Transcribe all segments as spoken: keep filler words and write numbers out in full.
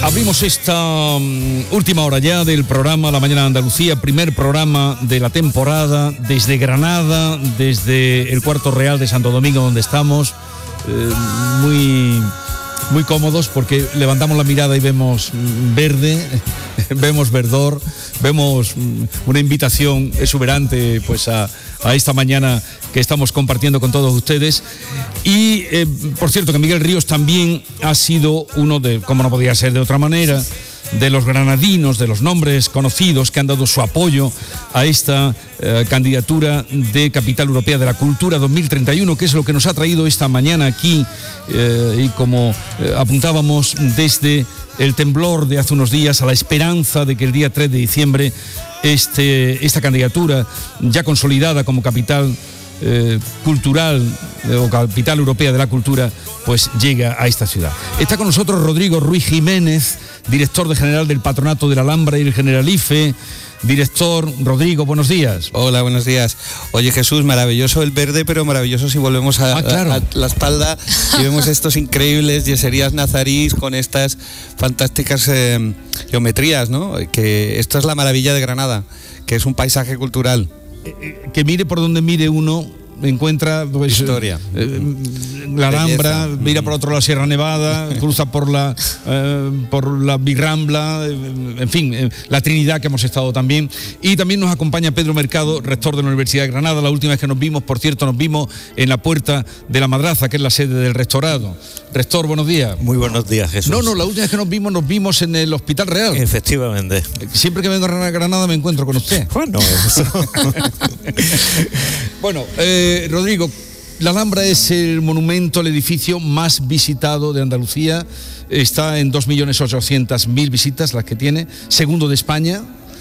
Abrimos esta um, última hora ya del programa La Mañana de Andalucía, primer programa de la temporada desde Granada, desde el Cuarto Real de Santo Domingo, donde estamos, eh, muy, muy cómodos porque levantamos la mirada y vemos verde, vemos verdor, vemos una invitación exuberante pues a, a esta mañana que estamos compartiendo con todos ustedes. Y, eh, por cierto, que Miguel Ríos también ha sido uno de, como no podía ser de otra manera, de los granadinos, de los nombres conocidos que han dado su apoyo a esta eh, candidatura de Capital Europea de la Cultura dos mil treinta y uno, que es lo que nos ha traído esta mañana aquí, eh, y como eh, apuntábamos desde el temblor de hace unos días a la esperanza de que el día tres de diciembre este, esta candidatura ya consolidada como capital Eh, cultural eh, o Capital Europea de la Cultura pues llega a esta ciudad. Está con nosotros Rodrigo Ruiz Jiménez, director de general del Patronato de la Alhambra y el Generalife. Director Rodrigo, buenos días. Hola, buenos días. Oye, Jesús, maravilloso el verde, pero maravilloso si volvemos a, ah, claro. a, a la espalda y vemos estos increíbles yeserías nazarís con estas fantásticas eh, geometrías, ¿no? Que esto es la maravilla de Granada, que es un paisaje cultural. Que mire por donde mire uno, encuentra pues, historia, eh, la Alhambra, belleza. Mira por otro la Sierra Nevada, cruza por la eh, por la Birrambla, eh, en fin, eh, la Trinidad, que hemos estado también. Y también nos acompaña Pedro Mercado, rector de la Universidad de Granada. La última vez que nos vimos, por cierto, nos vimos en la puerta de la Madraza, que es la sede del rectorado. Rector, buenos días. Muy buenos días, Jesús. No, no, la última vez que nos vimos, nos vimos en el Hospital Real. Efectivamente. Siempre que vengo a Granada me encuentro con usted. Bueno, eso. Bueno, eh, Rodrigo, la Alhambra es el monumento, el edificio más visitado de Andalucía. Está en dos millones ochocientas mil visitas las que tiene, segundo de España.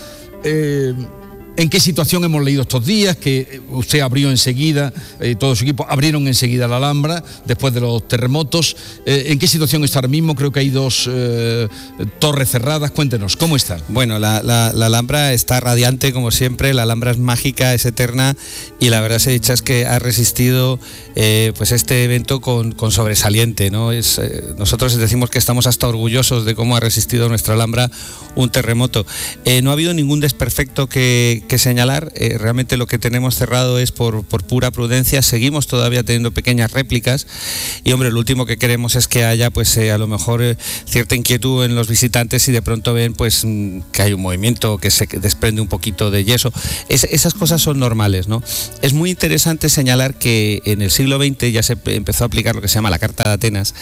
Eh, ¿En qué situación hemos leído estos días? Que usted abrió enseguida, eh, todo su equipo abrieron enseguida la Alhambra después de los terremotos. Eh, ¿En qué situación está ahora mismo? Creo que hay dos eh, torres cerradas. Cuéntenos, ¿cómo está? Bueno, la, la, la Alhambra está radiante como siempre. La Alhambra es mágica, es eterna, y la verdad se dicha es que ha resistido eh, pues este evento con, con sobresaliente, ¿no? Es, eh, nosotros decimos que estamos hasta orgullosos de cómo ha resistido nuestra Alhambra un terremoto. Eh, no ha habido ningún desperfecto que que señalar. Eh, realmente lo que tenemos cerrado es por, por pura prudencia. Seguimos todavía teniendo pequeñas réplicas y, hombre, lo último que queremos es que haya pues eh, a lo mejor eh, cierta inquietud en los visitantes y de pronto ven pues que hay un movimiento, que se desprende un poquito de yeso. Es, esas cosas son normales, ¿no? Es muy interesante señalar que en el siglo veinte ya se empezó a aplicar lo que se llama la Carta de Atenas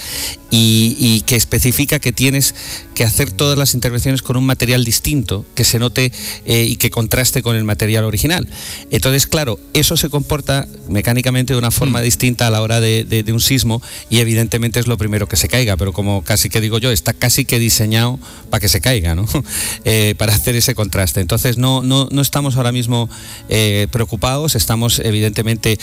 y, y que especifica que tienes que hacer todas las intervenciones con un material distinto, que se note eh, y que contraste con el material original. Entonces, claro, eso se comporta mecánicamente de una forma mm. distinta a la hora de, de, de un sismo, y evidentemente es lo primero que se caiga, pero como casi que digo yo, está casi que diseñado para que se caiga, ¿no? eh, para hacer ese contraste. Entonces no, no, no estamos ahora mismo eh, preocupados, estamos evidentemente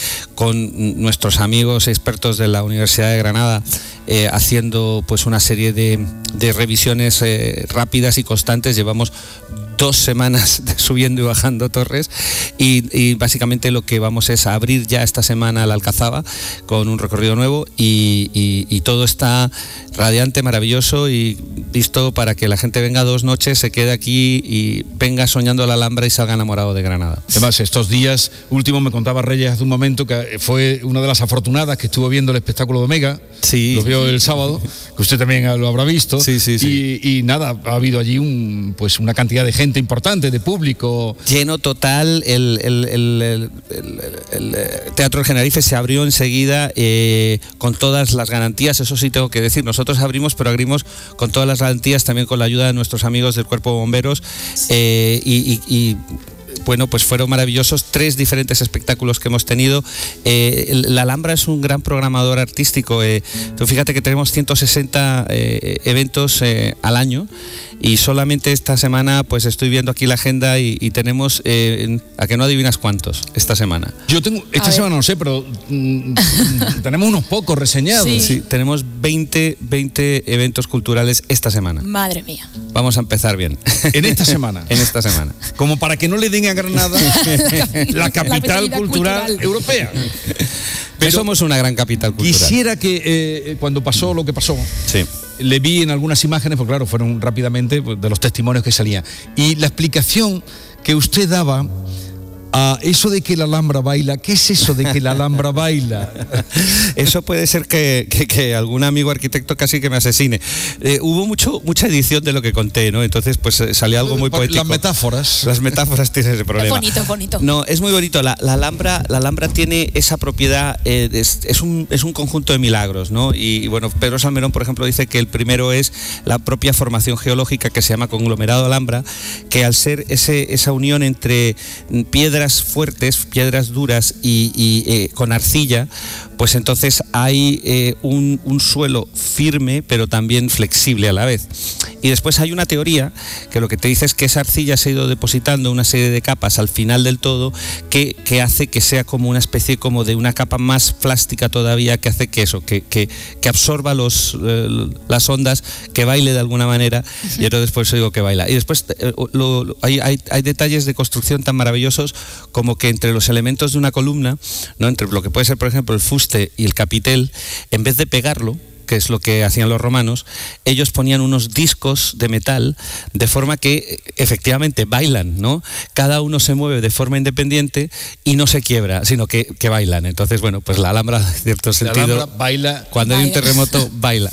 con nuestros amigos expertos de la Universidad de Granada eh, haciendo pues una serie de, de revisiones eh, rápidas y constantes. Llevamos dos semanas subiendo y bajando torres y, y básicamente lo que vamos es a abrir ya esta semana la Alcazaba con un recorrido nuevo y, y, y todo está radiante, maravilloso y listo para que la gente venga dos noches, se quede aquí y venga soñando la Alhambra y salga enamorado de Granada. Además, estos días últimos me contaba Reyes hace un momento que fue una de las afortunadas que estuvo viendo el espectáculo de Omega. Sí. Lo vio el sábado, que usted también lo habrá visto. Sí, sí, sí. Y, y nada, ha habido allí un, pues una cantidad de gente importante, de público. Lleno total, el, el, el, el, el, el Teatro del Generalife se abrió enseguida eh, con todas las garantías, eso sí tengo que decir, nosotros abrimos, pero abrimos con todas las garantías, también con la ayuda de nuestros amigos del Cuerpo de Bomberos eh, y, y, y bueno, pues fueron maravillosos, tres diferentes espectáculos que hemos tenido. Eh, la Alhambra es un gran programador artístico. Eh, tú fíjate que tenemos ciento sesenta eh, eventos eh, al año y solamente esta semana pues estoy viendo aquí la agenda y, y tenemos, eh, a que no adivinas cuántos esta semana. Yo tengo, esta semana no sé, pero mm, tenemos unos pocos reseñados. Sí. Sí, tenemos veinte, veinte eventos culturales esta semana. Madre mía. Vamos a empezar bien. En esta semana. En esta semana. Como para que no le den a Granada la capital la cultural, cultural europea. Pero somos una gran capital cultural. Quisiera que eh, cuando pasó lo que pasó, sí. le vi en algunas imágenes, pues claro, fueron rápidamente pues, de los testimonios que salían. Y la explicación que usted daba a eso de que la Alhambra baila, ¿qué es eso de que la Alhambra baila? Eso puede ser que, que, que algún amigo arquitecto casi que me asesine. Eh, hubo mucho mucha edición de lo que conté, ¿no? Entonces, pues eh, salió algo muy poético. Las metáforas. Las metáforas tienen ese problema. Es bonito, es bonito. No, es muy bonito. La, la, Alhambra, la Alhambra tiene esa propiedad, eh, es, es, un, es un conjunto de milagros, ¿no? Y, y bueno, Pedro Salmerón, por ejemplo, dice que el primero es la propia formación geológica que se llama conglomerado Alhambra, que al ser ese, esa unión entre piedras fuertes, piedras duras y, y eh, con arcilla, pues entonces hay eh, un, un suelo firme pero también flexible a la vez. Y después hay una teoría que lo que te dice es que esa arcilla se ha ido depositando una serie de capas al final del todo que, que hace que sea como una especie como de una capa más plástica todavía, que hace que eso, que, que, que absorba los, eh, las ondas, que baile de alguna manera, y entonces por eso digo que baila. Y después eh, lo, lo, hay, hay, hay detalles de construcción tan maravillosos como que entre los elementos de una columna, ¿no? Entre lo que puede ser por ejemplo el fuste y el capitel, en vez de pegarlo, que es lo que hacían los romanos, ellos ponían unos discos de metal de forma que efectivamente bailan, ¿no? Cada uno se mueve de forma independiente y no se quiebra, sino que, que bailan. Entonces, bueno, pues la Alhambra, en cierto sentido, la Alhambra baila. Cuando baila. hay un terremoto, baila.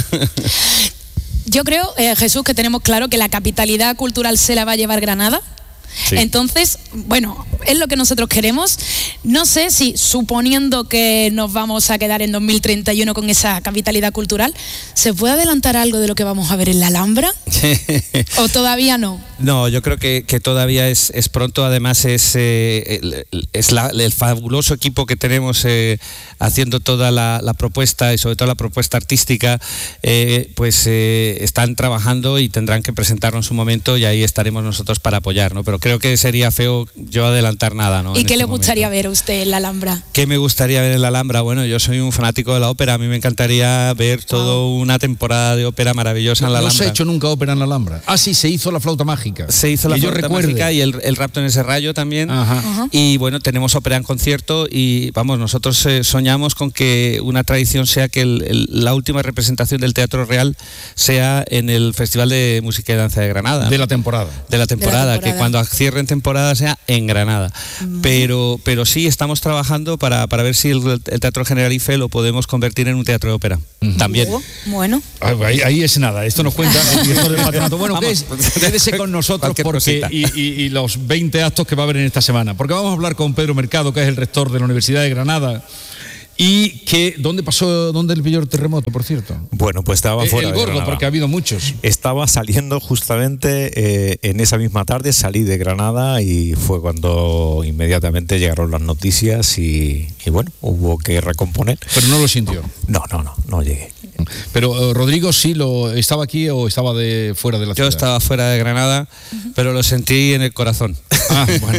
Yo creo, eh, Jesús, que tenemos claro que la capitalidad cultural se la va a llevar Granada. Sí. Entonces, bueno, es lo que nosotros queremos. No sé si, suponiendo que nos vamos a quedar en dos mil treinta y uno con esa capitalidad cultural, ¿se puede adelantar algo de lo que vamos a ver en la Alhambra? ¿O todavía no? No, yo creo que, que todavía es, es pronto. Además es, eh, el, es la, el fabuloso equipo que tenemos eh, haciendo toda la, la propuesta y sobre todo la propuesta artística, eh, pues eh, están trabajando y tendrán que presentarlo en su momento, y ahí estaremos nosotros para apoyar, ¿no? Pero creo que sería feo yo adelantar nada, ¿no? ¿Y en qué este le gustaría momento. ver a usted en la Alhambra? ¿Qué me gustaría ver en la Alhambra? Bueno, yo soy un fanático de la ópera. A mí me encantaría ver toda oh. una temporada de ópera maravillosa en la no, Alhambra. ¿No se ha hecho nunca ópera en la Alhambra? Ah, sí, se hizo la flauta mágica. Se hizo la que flauta mágica y el, el rapto en ese rayo también. Ajá. Ajá. Y bueno, tenemos ópera en concierto y vamos, nosotros eh, soñamos con que una tradición sea que el, el, la última representación del Teatro Real sea en el Festival de Música y Danza de Granada. De la temporada. De la temporada, de la temporada. que cuando cierren temporada sea en Granada. Mm. Pero, pero sí estamos trabajando para, para ver si el, el Teatro Generalife lo podemos convertir en un teatro de ópera. Uh-huh. También. Bueno. Ahí, ahí es nada, esto nos cuenta el director del patronato. Bueno, ¿qué es? Quédese con nosotros porque, y, y, y los veinte actos que va a haber en esta semana. Porque vamos a hablar con Pedro Mercado, que es el rector de la Universidad de Granada. Y que, ¿dónde pasó, dónde el peor terremoto, por cierto? Bueno, pues estaba el, fuera el de gordo, Granada. Porque ha habido muchos. Estaba saliendo justamente eh, en esa misma tarde, salí de Granada y fue cuando inmediatamente llegaron las noticias y, y bueno, hubo que recomponer. Pero no lo sintió. No, no, no, no llegué. Pero uh, Rodrigo sí lo estaba aquí o estaba de fuera de la Yo ciudad. Yo estaba fuera de Granada, uh-huh. pero lo sentí en el corazón. Ah, bueno.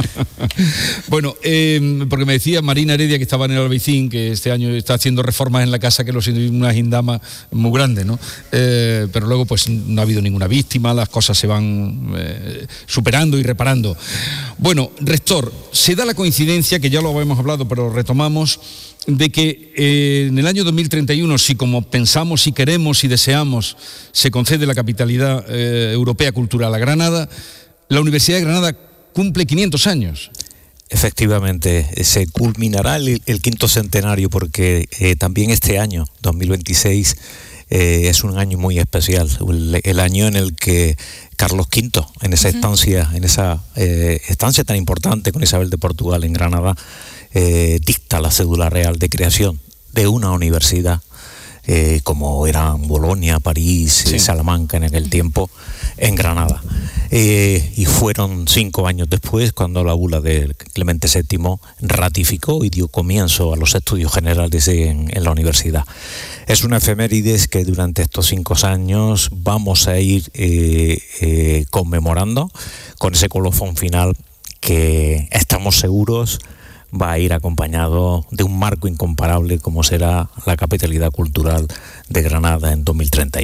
Bueno, eh, porque me decía Marina Heredia, que estaba en el Albaicín, que este año está haciendo reformas en la casa, que lo siento, una gindama muy grande, ¿no? Eh, pero luego pues no ha habido ninguna víctima, las cosas se van eh, superando y reparando. Bueno, rector, se da la coincidencia, que ya lo habíamos hablado, pero retomamos, de que eh, en el año dos mil treinta y uno, si como pensamos, si queremos, y deseamos, se concede la capitalidad eh, europea cultural a Granada, la Universidad de Granada cumple quinientos años. Efectivamente, se culminará el, el quinto centenario porque eh, también este año, dos mil veintiséis, eh, es un año muy especial, el, el año en el que Carlos quinto, en esa uh-huh. estancia, en esa eh, estancia tan importante con Isabel de Portugal en Granada, eh, dicta la cédula real de creación de una universidad, eh, como eran Bolonia, París, sí. Salamanca en aquel tiempo, en Granada. Eh, y fueron cinco años después cuando la bula de Clemente séptimo ratificó y dio comienzo a los estudios generales en, en la universidad. Es una efemérides que durante estos cinco años vamos a ir eh, eh, conmemorando con ese colofón final que estamos seguros va a ir acompañado de un marco incomparable como será la capitalidad cultural de Granada en dos mil treinta y uno.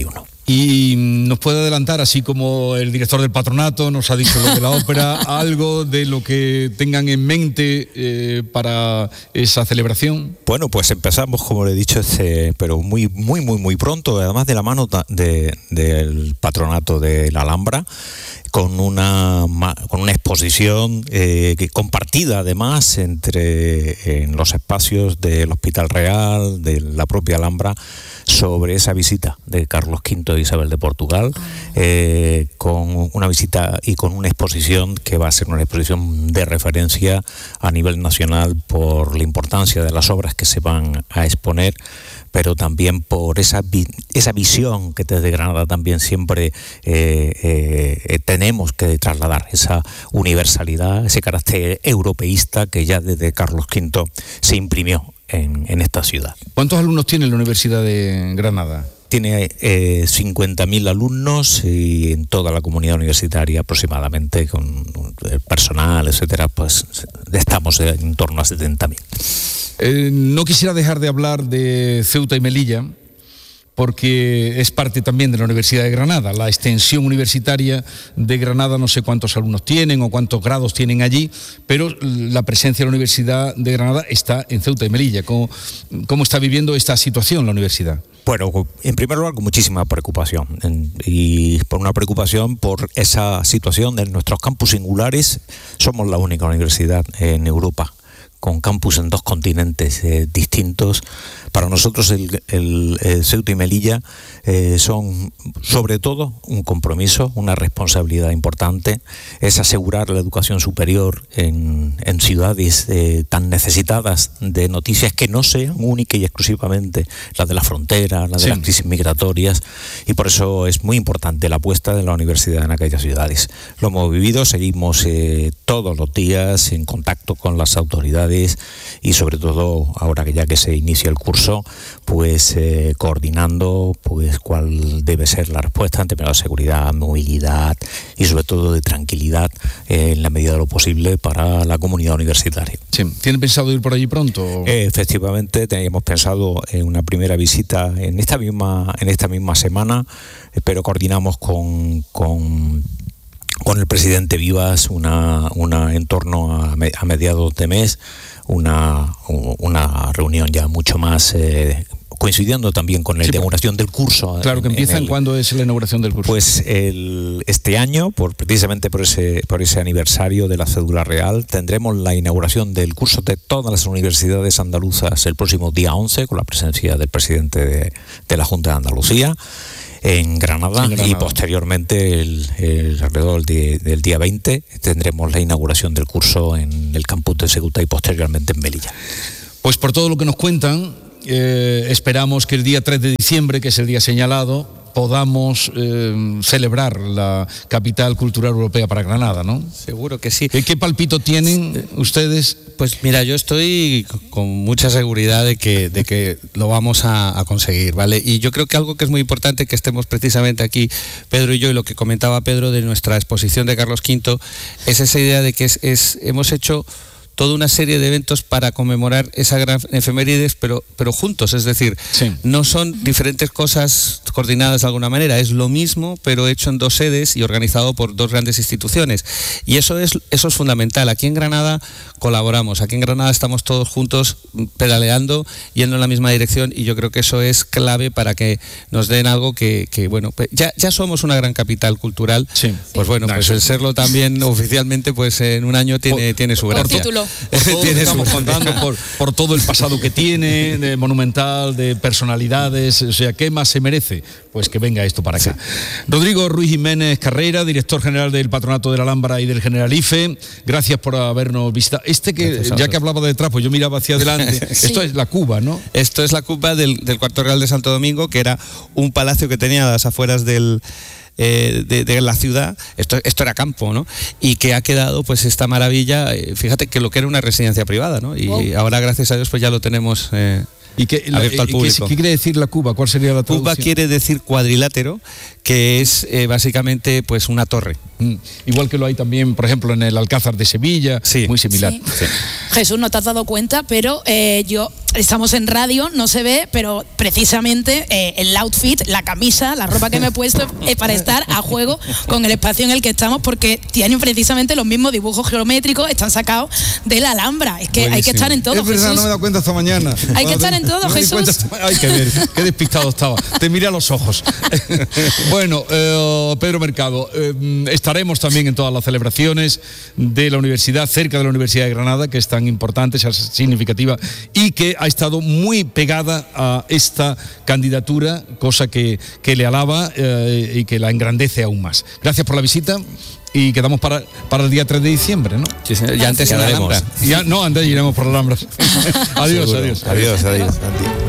Y nos puede adelantar, así como el director del patronato nos ha dicho lo de la ópera, algo de lo que tengan en mente eh, para esa celebración. Bueno, pues empezamos, como le he dicho, este, pero muy, muy, muy, muy pronto, además de la mano de, del patronato de la Alhambra, con una, con una exposición eh, compartida además entre en los espacios del Hospital Real, de la propia Alhambra, sobre esa visita de Carlos quinto e Isabel de Portugal, eh, con una visita y con una exposición que va a ser una exposición de referencia a nivel nacional por la importancia de las obras que se van a exponer, pero también por esa, vi esa visión que desde Granada también siempre eh, eh, tenemos que trasladar, esa universalidad, ese carácter europeísta que ya desde Carlos quinto se imprimió en, en esta ciudad. ¿Cuántos alumnos tiene la Universidad de Granada? Tiene eh, cincuenta mil alumnos y en toda la comunidad universitaria aproximadamente, con el personal, etcétera, pues estamos en torno a setenta mil. Eh, no quisiera dejar de hablar de Ceuta y Melilla, porque es parte también de la Universidad de Granada. La extensión universitaria de Granada, no sé cuántos alumnos tienen o cuántos grados tienen allí, pero la presencia de la Universidad de Granada está en Ceuta y Melilla. ¿Cómo, cómo está viviendo esta situación la universidad? Bueno, en primer lugar, con muchísima preocupación, y por una preocupación por esa situación de nuestros campus singulares. Somos la única universidad en Europa con campus en dos continentes eh, distintos. Para nosotros el, el, el Ceuta y Melilla eh, son sobre todo un compromiso, una responsabilidad importante, es asegurar la educación superior en, en ciudades eh, tan necesitadas de noticias que no sean únicas y exclusivamente las de la frontera, las de sí. las crisis migratorias, y por eso es muy importante la apuesta de la universidad en aquellas ciudades. Lo hemos vivido, seguimos eh, todos los días en contacto con las autoridades y sobre todo ahora que ya que se inicia el curso, pues eh, coordinando pues cuál debe ser la respuesta en términos de seguridad, movilidad y sobre todo de tranquilidad eh, en la medida de lo posible para la comunidad universitaria. Sí. ¿Tienen pensado ir por allí pronto? Eh, efectivamente, teníamos pensado en una primera visita en esta misma, en esta misma semana, eh, pero coordinamos con, con con el presidente Vivas una, una en torno a, me, a mediados de mes, una, una reunión ya mucho más eh, coincidiendo también con la sí, inauguración del curso. Claro, que empieza, ¿en cuándo es la inauguración del curso? Pues el, este año, por, precisamente por ese, por ese aniversario de la cédula real, tendremos la inauguración del curso de todas las universidades andaluzas el próximo día once, con la presencia del presidente de, de la Junta de Andalucía, en Granada, en Granada. Y posteriormente, el, el, alrededor del, del día veinte, tendremos la inauguración del curso en el campus de Ceuta y posteriormente en Melilla. Pues por todo lo que nos cuentan, eh, esperamos que el día tres de diciembre, que es el día señalado, podamos eh, celebrar la capital cultural europea para Granada, ¿no? Seguro que sí. ¿Qué palpito tienen ustedes? Pues mira, yo estoy con mucha seguridad de que, de que lo vamos a, a conseguir, ¿vale? Y yo creo que algo que es muy importante que estemos precisamente aquí, Pedro y yo, y lo que comentaba Pedro de nuestra exposición de Carlos quinto, es esa idea de que es, es hemos hecho toda una serie de eventos para conmemorar esa gran efemérides, pero, pero juntos, es decir, sí. no son diferentes cosas coordinadas de alguna manera, es lo mismo, pero hecho en dos sedes y organizado por dos grandes instituciones. Y eso es, eso es fundamental. Aquí en Granada colaboramos, aquí en Granada estamos todos juntos pedaleando, yendo en la misma dirección, y yo creo que eso es clave para que nos den algo que, que bueno, ya, ya somos una gran capital cultural, sí. pues bueno, pues el serlo también oficialmente, pues en un año tiene, tiene su gracia. Por todo que estamos contando, por, por todo el pasado que tiene, de monumental, de personalidades, o sea, ¿qué más se merece? Pues que venga esto para acá. Sí. Rodrigo Ruiz Jiménez Carrera, director general del Patronato de la Alhambra y del Generalife, gracias por habernos visitado. Este que, ya que hablaba de detrás, pues yo miraba hacia adelante, sí. Esto es la Cuba, ¿no? Esto es la Cuba del, del Cuarto Real de Santo Domingo, que era un palacio que tenía a las afueras del... Eh, de, de la ciudad, esto, esto era campo, ¿no? Y que ha quedado pues esta maravilla, eh, fíjate que lo que era una residencia privada, ¿no? Y wow. ahora gracias a Dios pues ya lo tenemos eh, ¿Y qué, abierto al público. ¿Qué, ¿Qué quiere decir la Cuba? ¿Cuál sería la traducción? Cuba quiere decir cuadrilátero, que es eh, básicamente pues una torre. Mm. Igual que lo hay también, por ejemplo, en el Alcázar de Sevilla, sí. muy similar. Sí. Sí. Jesús, no te has dado cuenta, pero eh, yo, estamos en radio, no se ve, pero precisamente eh, el outfit, la camisa, la ropa que me he puesto es para estar a juego con el espacio en el que estamos, porque tienen precisamente los mismos dibujos geométricos, están sacados de la Alhambra. Es que Buenísimo. Hay que estar en todo, es verdad, Jesús. No me he dado cuenta hasta mañana. Hay que estar en todo, Jesús. Ay, qué, ver, qué despistado estaba. Te miré a los ojos. Bueno, eh, Pedro Mercado, eh, estaremos también en todas las celebraciones de la universidad, cerca de la Universidad de Granada, que es tan importante, es significativa y que ha estado muy pegada a esta candidatura, cosa que, que le alaba eh, y que la engrandece aún más. Gracias por la visita. Y quedamos para, para el día tres de diciembre, ¿no? Sí, señor. Ya antes en la Alhambra. Ya, no, antes iremos por la Alhambra. Adiós, Seguro. adiós. Adiós, adiós. adiós.